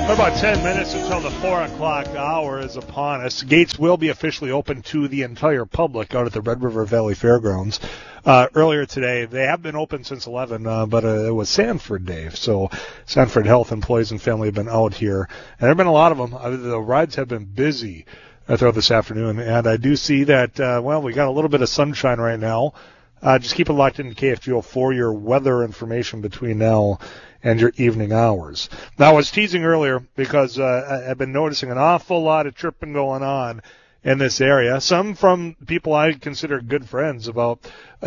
About 10 minutes until the 4 o'clock hour is upon us. Gates will be officially open to the entire public out at the Red River Valley Fairgrounds. Earlier today, they have been open since 11, but it was Sanford Day. So Sanford Health employees and family have been out here. And there have been a lot of them. The rides have been busy throughout this afternoon. And I do see that, we got a little bit of sunshine right now. Just keep it locked into KFGO for your weather information between now and your evening hours. Now, I was teasing earlier because I've been noticing an awful lot of tripping going on in this area, some from people I consider good friends about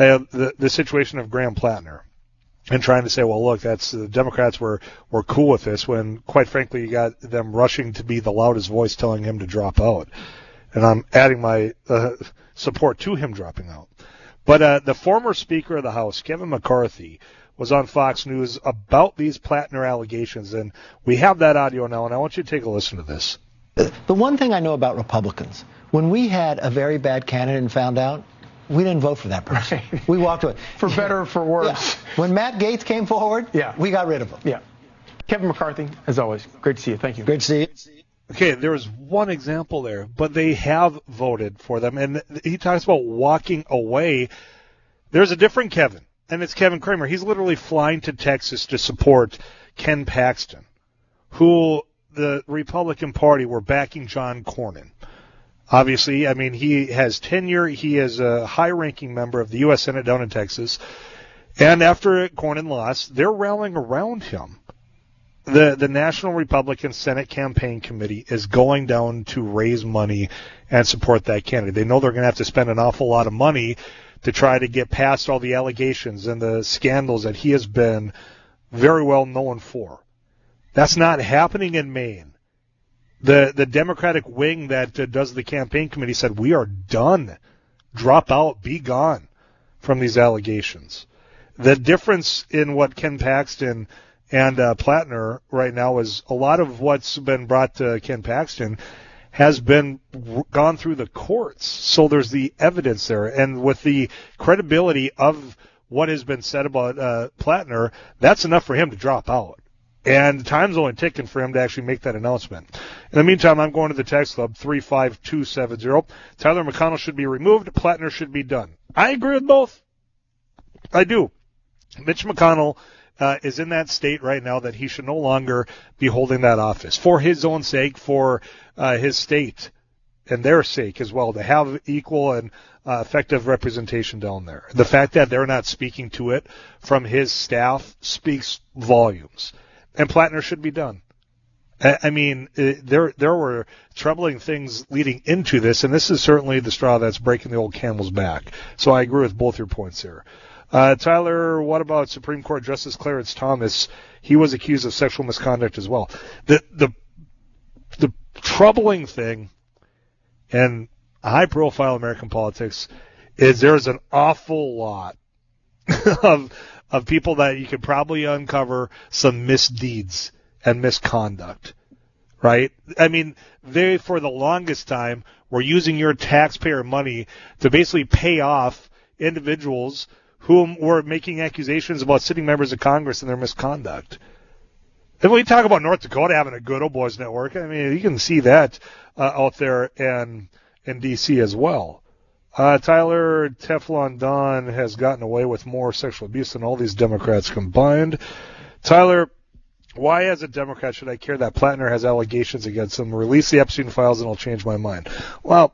the situation of Graham Plattner and trying to say, well, look, that's the Democrats were cool with this when, quite frankly, you got them rushing to be the loudest voice telling him to drop out. And I'm adding my support to him dropping out. But the former Speaker of the House, Kevin McCarthy, was on Fox News about these Plattner allegations, and we have that audio now, and I want you to take a listen to this. The one thing I know about Republicans, when we had a very bad candidate and found out, we didn't vote for that person. Right. We walked away. For better or for worse. Yeah. When Matt Gaetz came forward, we got rid of him. Yeah. Kevin McCarthy, as always, great to see you. Thank you. Great to see you. Okay, there was one example there, but they have voted for them, and he talks about walking away. There's a different Kevin. And it's Kevin Cramer. He's literally flying to Texas to support Ken Paxton, who the Republican Party were backing John Cornyn. Obviously, I mean, he has tenure. He is a high-ranking member of the U.S. Senate down in Texas. And after Cornyn lost, they're rallying around him. The National Republican Senate Campaign Committee is going down to raise money and support that candidate. They know they're going to have to spend an awful lot of money to try to get past all the allegations and the scandals that he has been very well known for. That's not happening in Maine. The Democratic wing that does the campaign committee said, we are done. Drop out, be gone from these allegations. The difference in what Ken Paxton and Plattner right now is a lot of what's been brought to Ken Paxton has been gone through the courts. So there's the evidence there. And with the credibility of what has been said about Plattner, that's enough for him to drop out. And time's only ticking for him to actually make that announcement. In the meantime, I'm going to the text club, 35270. Tyler McConnell should be removed. Plattner should be done. I agree with both. I do. Mitch McConnell is in that state right now that he should no longer be holding that office for his own sake, for his state and their sake as well, to have equal and effective representation down there. The fact that they're not speaking to it from his staff speaks volumes. And Plattner should be done. I mean, there were troubling things leading into this, and this is certainly the straw that's breaking the old camel's back. So I agree with both your points here. Tyler, what about Supreme Court Justice Clarence Thomas? He was accused of sexual misconduct as well. The troubling thing in high-profile American politics is there's an awful lot of people that you could probably uncover some misdeeds and misconduct, right? I mean, they, for the longest time, were using your taxpayer money to basically pay off individuals whom were making accusations about sitting members of Congress and their misconduct. And when we talk about North Dakota having a good old boys network, I mean, you can see that out there in D.C. as well. Tyler, Teflon Don has gotten away with more sexual abuse than all these Democrats combined. Tyler, why as a Democrat should I care that Plattner has allegations against him? Release the Epstein files and I'll change my mind. Well,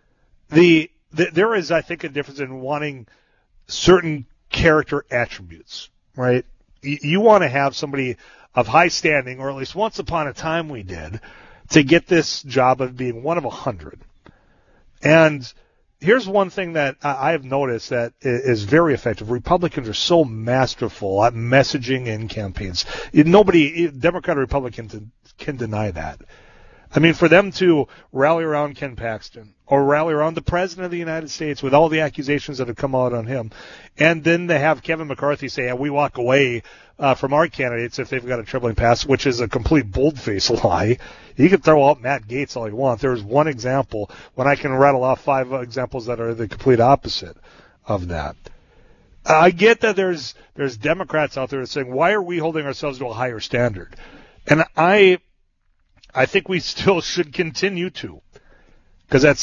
there is, I think, a difference in wanting certain character attributes, right? You want to have somebody of high standing, or at least once upon a time we did, to get this job of being one of 100. And here's one thing that I have noticed that is very effective. Republicans are so masterful at messaging in campaigns. Nobody, Democrat or Republican, can deny that. I mean, for them to rally around Ken Paxton or rally around the President of the United States with all the accusations that have come out on him, and then to have Kevin McCarthy say, we walk away from our candidates if they've got a troubling past, which is a complete bold-faced lie. You can throw out Matt Gaetz all you want. There's one example when I can rattle off 5 examples that are the complete opposite of that. I get that there's Democrats out there saying, why are we holding ourselves to a higher standard? And I I think we still should continue to, because at